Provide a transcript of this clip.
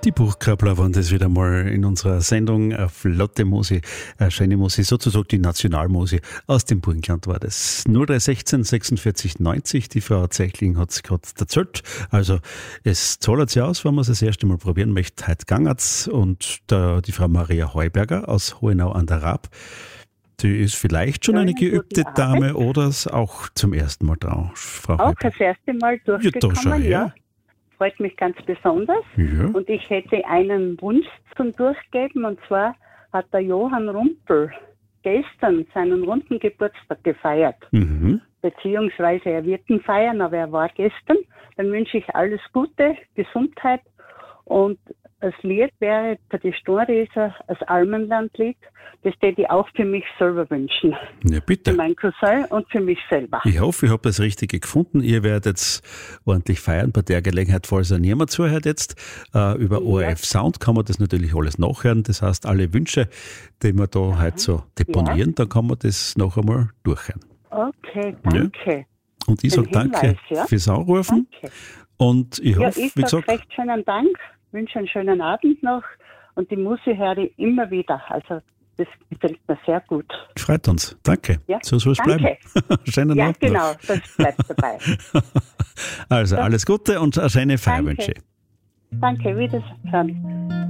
Die Buchkrabler waren das wieder mal in unserer Sendung. Eine flotte Musik, eine schöne Musik, sozusagen die Nationalmusik aus dem Burgenland war das. 0316 46 90, die Frau Zeichling hat es gerade erzählt. Also es zahlt sich aus, wenn man es das erste Mal probieren möchte. Heute gangert's. Und die Frau Maria Heuberger aus Hohenau an der Raab, die ist vielleicht schon eine geübte Dame oder auch zum ersten Mal dran, Frau Auch Heuberger. das erste Mal durchgekommen, ja. Freut mich ganz besonders. Ja. Und ich hätte einen Wunsch zum Durchgeben, und zwar hat der Johann Rumpel gestern seinen runden Geburtstag gefeiert. Mhm. Beziehungsweise er wird ihn feiern, aber er war gestern. Dann wünsche ich alles Gute, Gesundheit, und das Lied wäre für die Storreser das Almenlandlied. Das hätte ich auch für mich selber wünschen. Ja, bitte. Für meinen Cousin und für mich selber. Ich hoffe, ich habe das Richtige gefunden. Ihr werdet jetzt ordentlich feiern bei der Gelegenheit, falls ihr niemand zuhört jetzt. Über ORF Sound kann man das natürlich alles nachhören. Das heißt, alle Wünsche, die wir da heute so deponieren, dann kann man das noch einmal durchhören. Okay, danke. Ja. Und ich sage danke fürs Anrufen. Danke. Und ich hoffe, ich wie sage gesagt, recht schönen Dank, wünsche einen schönen Abend noch, und die Musik höre ich immer wieder. Also das gefällt mir sehr gut. freut uns. Danke. Ja, So soll es bleiben. Schönen Ja, Abend noch. genau, das bleibt dabei. Also alles Gute und eine schöne Feier wünsche ich. Danke, wiedersehen.